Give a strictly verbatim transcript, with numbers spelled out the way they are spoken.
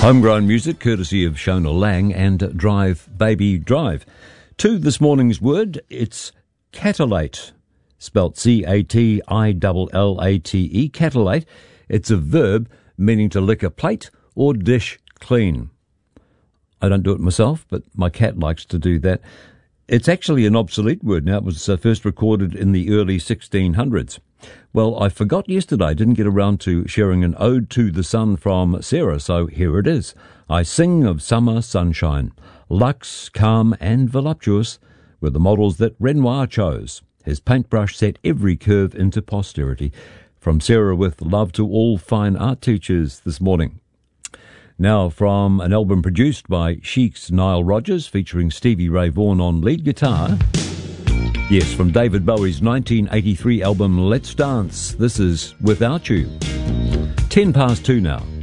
Homegrown music courtesy of Shona Lang and Drive Baby Drive. To this morning's word, it's catallate, spelt C A T I L L A T E, catallate. It's a verb meaning to lick a plate or dish clean. I don't do it myself, but my cat likes to do that. It's actually an obsolete word now. It was uh, first recorded in the early sixteen hundreds. Well, I forgot yesterday, I didn't get around to sharing an ode to the sun from Sarah, so here it is. I sing of summer sunshine. Luxe, calm and voluptuous were the models that Renoir chose. His paintbrush set every curve into posterity. From Sarah with love to all fine art teachers this morning. Now from an album produced by Chic's Nile Rodgers featuring Stevie Ray Vaughan on lead guitar. Yes, from David Bowie's nineteen eighty-three album Let's Dance, this is Without You. Ten past two now.